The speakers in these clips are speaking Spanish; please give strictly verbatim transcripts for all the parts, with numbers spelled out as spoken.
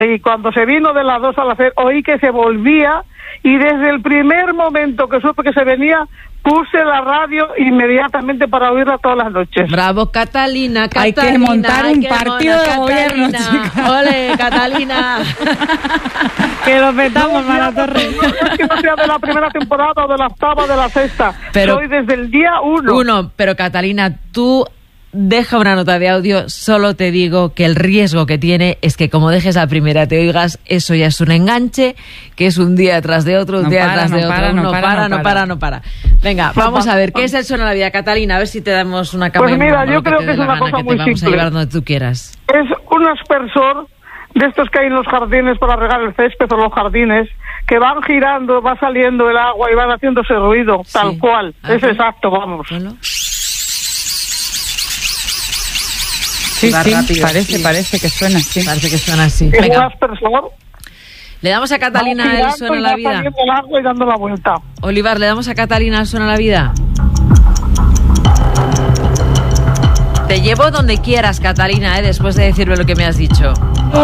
Y cuando se vino de las dos a las seis, oí que se volvía, y desde el primer momento que supe que se venía, puse la radio inmediatamente para oírla todas las noches. Bravo, Catalina, Catalina. Hay que montar un partido mona, de gobierno, chica. Ole, Catalina. Que lo petamos, Mara Torres. No es que no sea de la primera temporada o de la octava o de la sexta. Pero, soy desde el día uno. Uno, pero Catalina, tú deja una nota de audio, solo te digo que el riesgo que tiene es que como dejes la primera te oigas, eso ya es un enganche, que es un día tras de otro, un No día para, tras no de otro, para, uno no para, para, no no para. para, no para. Venga, vamos a ver, ¿qué es el Suena la Vida, Catalina? A ver si te damos una cama Pues y mira, mamá, yo lo creo te que dé es la una gana, cosa que muy te vamos simple. a llevar donde tú quieras. Es un aspersor de estos que hay en los jardines para regar el césped o los jardines, que van girando, va saliendo el agua y van haciendo ese ruido, Sí. tal cual. Ajá. Es exacto, vamos. Bueno. Sí, Va sí, rápido, parece, sí. parece que suena así. Parece que suena así. Es un Venga, aspersor. le damos a Va Catalina el girando Suena y la va Vida. saliendo el agua y dando la vuelta. Olivar, le damos a Catalina el Suena la Vida. Te llevo donde quieras, Catalina, ¿eh? Después de decirme lo que me has dicho.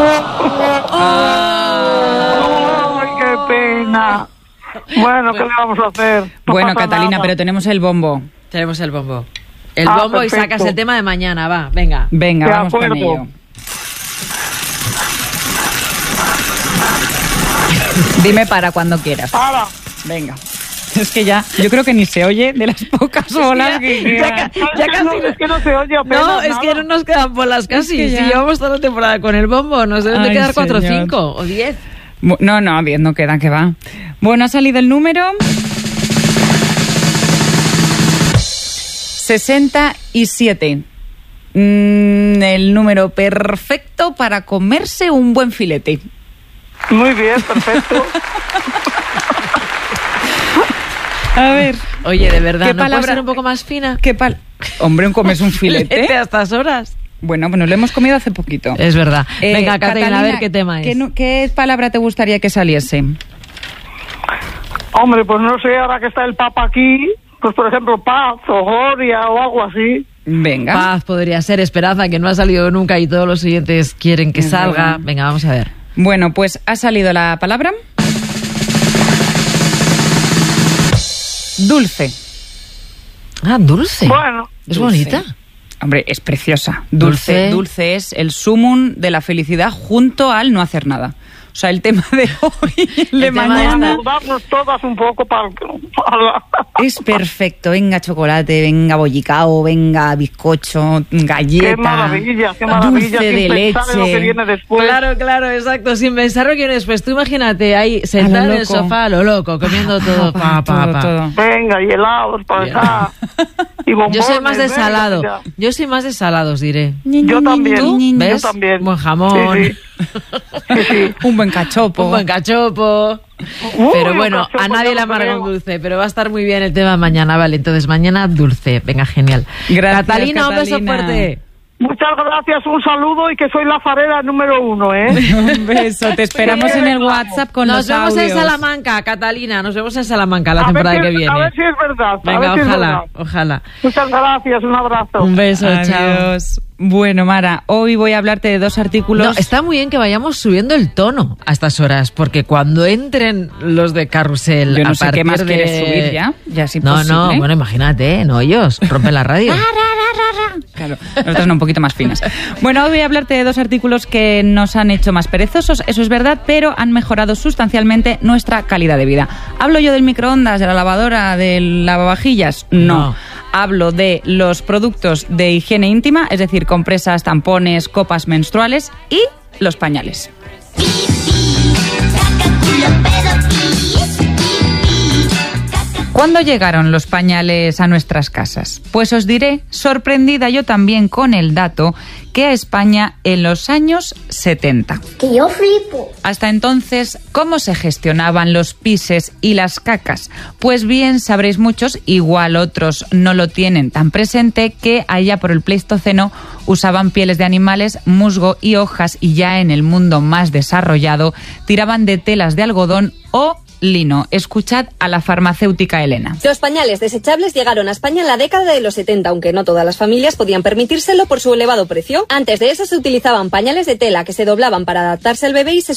¡Ay, qué pena! Bueno, ¿qué le vamos a hacer? No Bueno, pasa Catalina, nada. pero tenemos el bombo. Tenemos el bombo. El Ah, bombo y perfecto. sacas el tema de mañana, va, venga. Venga, De vamos con acuerdo. ello. Dime para cuando quieras. Para. Venga. Es que ya, yo creo que ni se oye de las pocas olas que ya quedan. ca- ya Es que casi no, no- es que no se oye apenas No, es que nada. no nos quedan bolas casi. Es que ya- Si llevamos toda la temporada con el bombo, nos deben de Ay, quedar cuatro o señor. cinco o diez. Bu- No, no, bien, no queda, que va. Bueno, ha salido el número sesenta y siete. Mm, el número perfecto para comerse un buen filete. Muy bien, perfecto. A ver, Oye, de verdad, ¿Qué ¿no puede palabra- ser un poco más fina? ¿qué pal... Hombre, un comes un Filete filete. a estas horas. Bueno, pues nos lo hemos comido hace poquito. Es verdad. Eh, Venga, Catalina, a ver qué tema es. ¿qué, nu- ¿Qué palabra te gustaría que saliese? Hombre, pues no sé, ahora que está el Papa aquí, pues por ejemplo, paz o gloria o algo así. Venga. Paz podría ser, esperanza, que no ha salido nunca y todos los siguientes quieren que Es salga. verdad. Venga, vamos a ver. Bueno, pues ha salido la palabra dulce. Ah, dulce. Bueno, Es Dulce. bonita. Hombre, es preciosa. Dulce. Dulce. Dulce es el sumum de la felicidad junto al no hacer nada. O sea, el tema de hoy, el de tema de mañana, esta- darnos todas un poco para... para- es perfecto. Venga chocolate, venga bollicao, venga bizcocho, galleta. Qué maravilla, qué maravilla. Dulce sin de pensar en lo que leche. viene después. Claro, claro, exacto. Sin pensar lo que viene después. Tú imagínate ahí sentada en el loco. sofá a lo loco, comiendo todo. Pa, pa, todo, pa. todo. Venga, y helados para acá. Y bombones, Yo soy más de venga, salado. ya. Yo soy más de salados, diré. Yo también. ¿Tú? Yo ¿Ves? también. Buen jamón. Sí, sí. Sí, sí. Un buen cachopo. Un buen cachopo. Uy, Pero un bueno, cachopo a nadie yo le no amarga creo. un dulce, pero va a estar muy bien el tema mañana, vale. Entonces mañana dulce, venga, genial. Gracias, Catalina, un beso Catalina. fuerte. Muchas gracias, un saludo y que soy la farera número uno, ¿eh? Un beso. Te esperamos en el WhatsApp con Nos los vemos en audios. Salamanca, Catalina. Nos vemos en Salamanca la A ver temporada si- que viene. A ver si es verdad. a Venga, ver si es ojalá, verdad. ojalá. Muchas gracias, un abrazo. Un beso, chao. Adiós. Bueno, Mara, hoy voy a hablarte de dos artículos. No, está muy bien que vayamos subiendo el tono a estas horas, porque cuando entren los de Carrusel, Yo no a sé qué partir más de... quieres subir ya, ya es No, no, imposible. bueno, imagínate, ¿eh? No ellos, rompen la radio. Claro, nosotros no, un poquito más finas. Bueno, hoy voy a hablarte de dos artículos que nos han hecho más perezosos, eso es verdad, pero han mejorado sustancialmente nuestra calidad de vida. ¿Hablo yo del microondas, de la lavadora, del lavavajillas? No. No. Hablo de los productos de higiene íntima, es decir, compresas, tampones, copas menstruales y los pañales. ¿Cuándo llegaron los pañales a nuestras casas? Pues os diré, sorprendida yo también con el dato, que a España en los años setenta. Que yo flipo. Hasta entonces, ¿cómo se gestionaban los pises y las cacas? Pues bien, sabréis muchos, igual otros no lo tienen tan presente, que allá por el Pleistoceno usaban pieles de animales, musgo y hojas, y ya en el mundo más desarrollado tiraban de telas de algodón o lino. Escuchad a la farmacéutica Elena. Los pañales desechables llegaron a España en la década de los setenta, aunque no todas las familias podían permitírselo por su elevado precio. Antes de eso se utilizaban pañales de tela que se doblaban para adaptarse al bebé y se